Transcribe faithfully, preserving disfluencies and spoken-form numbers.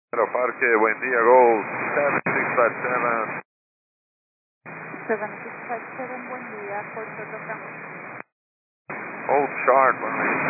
Aeroparque, buen día, Gold seven six five seven. seven six five seven, buen día, Puerto Rico. Old Shark, runway